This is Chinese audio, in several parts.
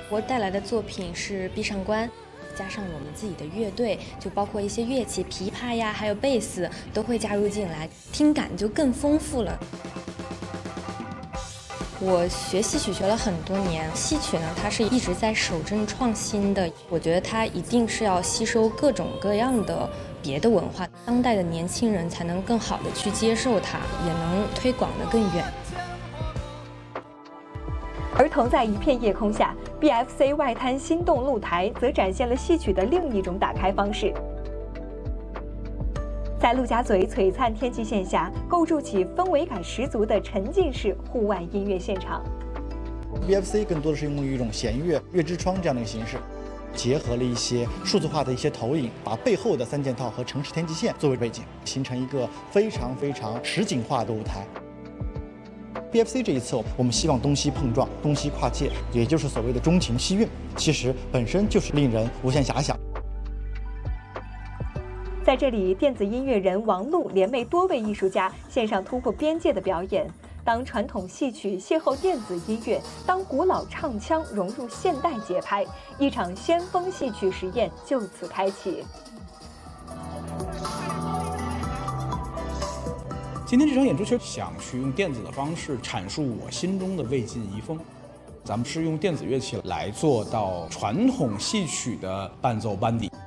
我带来的作品是《闭上关》，加上我们自己的乐队，就包括一些乐器，琵琶呀，还有贝斯都会加入进来，听感就更丰富了。我学戏曲学了很多年，戏曲呢，它是一直在守正创新的。我觉得它一定是要吸收各种各样的别的文化，当代的年轻人才能更好的去接受它，也能推广得更远。 而同在一片夜空下 ，BFC 外滩心动露台则展现了戏曲的另一种打开方式。在陆家嘴璀璨天际线下，构筑起氛围感十足的沉浸式户外音乐现场。 BFC 更多的是用一种弦乐、乐之窗这样的一个形式，结合了一些数字化的一些投影，把背后的三件套和城市天际线作为背景，形成一个非常实景化的舞台。BFC 这一次，我们希望东西碰撞、东西跨界，也就是所谓的中情西韵，其实本身就是令人无限遐想。 在这里，电子音乐人王璐联袂多位艺术家，献上突破边界的表演。当传统戏曲邂逅电子音乐，当古老唱腔融入现代节拍，一场先锋戏曲实验就此开启。 今天这场演出其实想去用电子的方式阐述我心中的魏晋遗风。咱们是用电子乐器来做到传统戏曲的伴奏班底。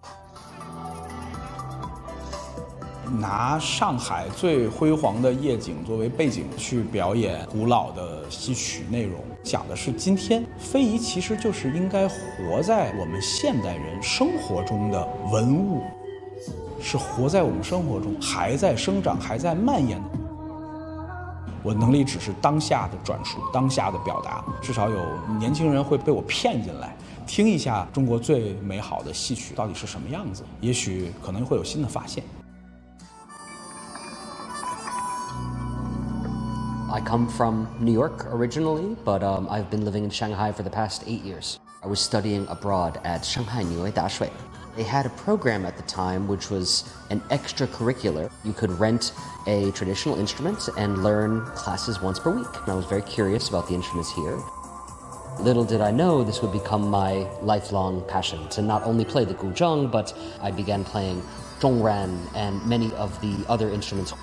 拿上海最辉煌的夜景作为背景去表演古老的戏曲内容，讲的是今天非遗其实就是应该活在我们现代人生活中的文物，是活在我们生活中还在生长还在蔓延的。我能力只是当下的转述，当下的表达，至少有年轻人会被我骗进来听一下中国最美好的戏曲到底是什么样子，也许可能会有新的发现。 I come from New York originally, but I've been living in Shanghai for the past 8 years. I was studying abroad at Shanghai Niue Dashui. They had a program at the time which was an extracurricular. You could rent a traditional instrument and learn classes once per week. And I was very curious about the instruments here. Little did I know this would become my lifelong passion to not only play the guzheng, but I began playing zhongran and many of the other instruments.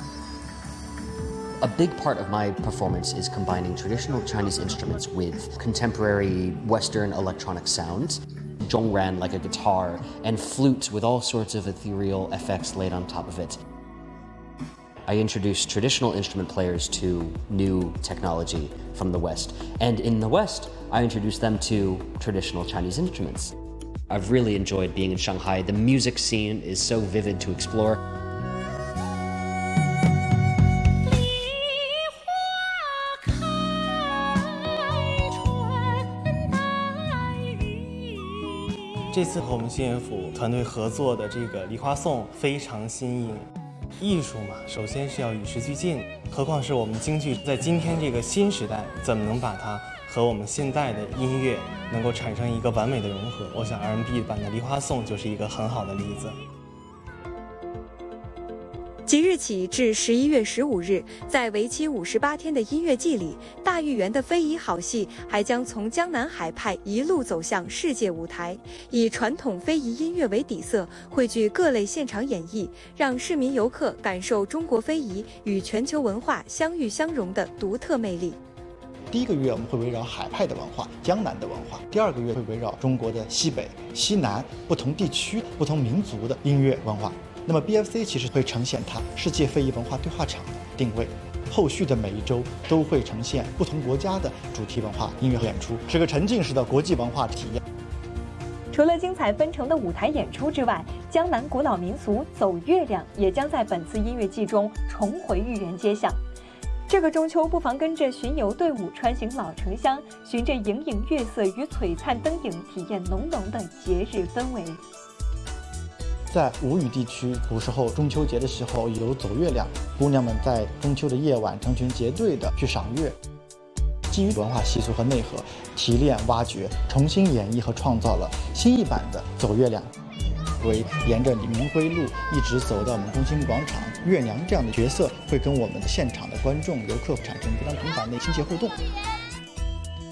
A big part of my performance is combining traditional Chinese instruments with contemporary Western electronic sounds, zhongran like a guitar, and flute with all sorts of ethereal effects laid on top of it. I introduced traditional instrument players to new technology from the West, and in the West, I introduced them to traditional Chinese instruments. I've really enjoyed being in Shanghai. The music scene is so vivid to explore. 这次和我们新乐府团队合作的这个梨花颂非常新颖。艺术嘛，首先是要与时俱进，何况是我们京剧在今天这个新时代，怎么能把它和我们现代的音乐能够产生一个完美的融合？我想 R&B 版的梨花颂就是一个很好的例子。 即日起至11月15日，在为期58天的音乐季里，大豫园的非遗好戏还将从江南海派一路走向世界舞台，以传统非遗音乐为底色，汇聚各类现场演绎，让市民游客感受中国非遗与全球文化相遇相融的独特魅力。 第一个月我们会围绕海派的文化、江南的文化；第二个月会围绕中国的西北、西南不同地区、不同民族的音乐文化。那么 BFC 其实会呈现它世界非遗文化对话场的定位，后续的每一周都会呈现不同国家的主题文化音乐演出，是个沉浸式的国际文化体验。 除了精彩纷呈的舞台演出之外，江南古老民俗走月亮也将在本次音乐季中重回豫园街巷。这个中秋不妨跟着巡游队伍穿行老城乡，循着盈盈月色与璀璨灯影，体验浓浓的节日氛围。 在吴语地区，古时候中秋节的时候有走月亮，姑娘们在中秋的夜晚成群结队的去赏月。基于文化习俗和内核，提炼、挖掘、重新演绎和创造了新一版的走月亮。为沿着明辉路一直走到我们中心广场，月娘这样的角色会跟我们的现场的观众、游客产生非常频繁的亲切互动。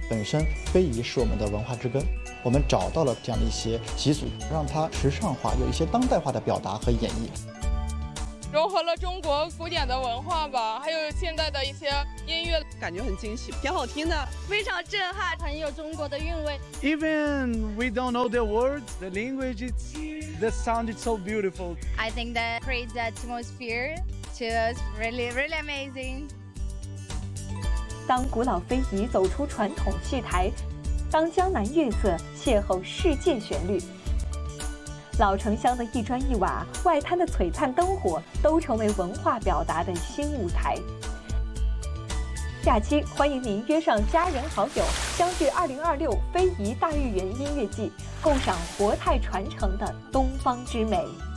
本身非遗是我们的文化之根，我们找到了这样的一些习俗，让它时尚化，有一些当代化的表达和演绎， 融合了中国古典的文化吧，还有现代的一些音乐， 感觉很惊喜，挺好听的， 非常震撼，很有中国的韵味。 Even we don't know the words, the language, the sound is so beautiful. I think that creates the atmosphere to us really amazing. 当古老非遗走出传统戏台，当江南月色邂逅世界旋律，老城乡的一砖一瓦，外滩的璀璨灯火，都成为文化表达的新舞台。假期欢迎您约上家人好友，相聚2026非遗大豫园音乐季，共赏国泰传承的东方之美。